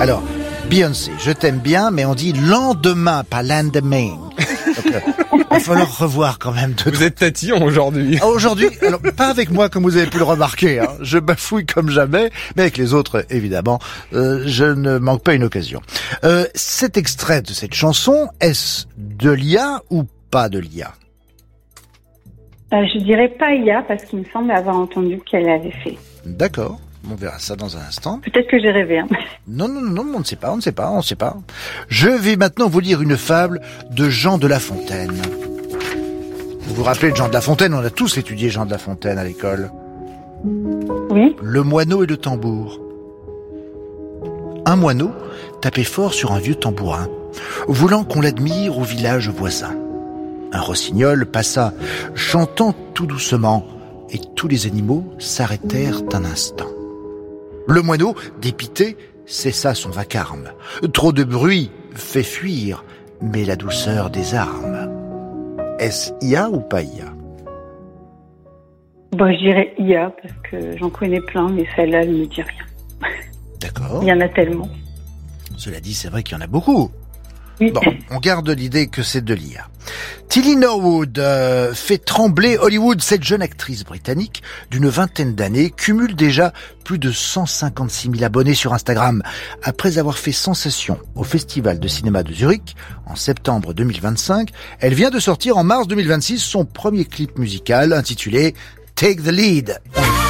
Alors, Beyoncé, je t'aime bien, mais on dit lendemain, pas lendemain. Donc, il va falloir revoir quand même. Vous êtes tatillon aujourd'hui. Aujourd'hui, alors pas avec moi comme vous avez pu le remarquer, hein. Je bafouille comme jamais, mais avec les autres évidemment, je ne manque pas une occasion. Cet extrait de cette chanson, est-ce de l'IA ou pas de l'IA? Je dirais pas IA parce qu'il me semble avoir entendu qu'elle l'avait fait. D'accord. On verra ça dans un instant. Peut-être que j'ai rêvé. Hein. Non, on ne sait pas. Je vais maintenant vous lire une fable de Jean de La Fontaine. Vous vous rappelez de Jean de La Fontaine? On a tous étudié Jean de La Fontaine à l'école. Oui. Le moineau et le tambour. Un moineau tapait fort sur un vieux tambourin, voulant qu'on l'admire au village voisin. Un rossignol passa, chantant tout doucement, et tous les animaux s'arrêtèrent un instant. Le moineau, dépité, cessa son vacarme. Trop de bruit fait fuir, mais la douceur des armes. Est-ce IA ou pas IA? Bon, je dirais IA parce que j'en connais plein, mais celle-là, elle ne me dit rien. D'accord. Il y en a tellement. Cela dit, c'est vrai qu'il y en a beaucoup. Oui. Bon, on garde l'idée que c'est de l'IA. Tilly Norwood fait trembler Hollywood. Cette jeune actrice britannique d'une vingtaine d'années cumule déjà plus de 156 000 abonnés sur Instagram. Après avoir fait sensation au Festival de cinéma de Zurich en septembre 2025, elle vient de sortir en mars 2026 son premier clip musical intitulé Take the Lead.